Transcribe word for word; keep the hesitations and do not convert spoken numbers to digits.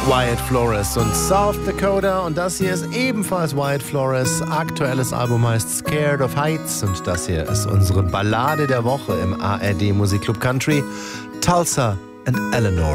Wyatt Flores und South Dakota, und das hier ist ebenfalls Wyatt Flores. Aktuelles Album heißt Scared of Heights und das hier ist unsere Ballade der Woche im A R D Musikclub Country, Tulsa and Eleanor.